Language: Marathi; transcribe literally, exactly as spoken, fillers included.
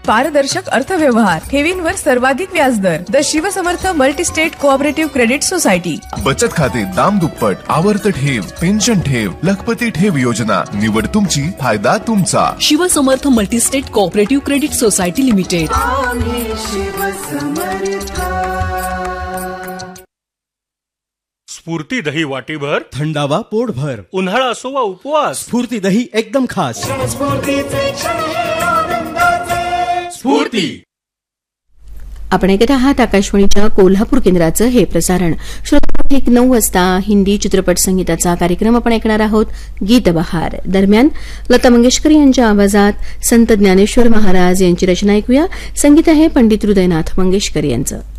पारदर्शक अर्थव्यवहार, ठेवींवर सर्वाधिक व्याजदर. The Shivsamarth multi-state cooperative credit society. बचत खाते दाम दुप्पट, आवर्त ठेव, पेन्शन ठेव, लखपती ठेव योजना. निवड तुमची, फायदा तुमचा. Shivsamarth multi-state cooperative credit society limited. स्फूर्ती दही वाटीभर, थंडावा पोटभर. उन्हाळा असो वा उपवास, स्फूर्ती दही एकदम खास. स्फूर्ती. आपण ऐकत आहात आकाशवाणीच्या कोल्हापूर केंद्राचं हे प्रसारण. श्रोता, ठीक नऊ वाजता हिंदी चित्रपट संगीताचा कार्यक्रम आपण ऐकणार आहोत, गीतबहार. दरम्यान लता मंगेशकर यांच्या आवाजात संत ज्ञानेश्वर महाराज यांची रचना ऐकूया. संगीत आहे पंडित हृदयनाथ मंगेशकर यांचं.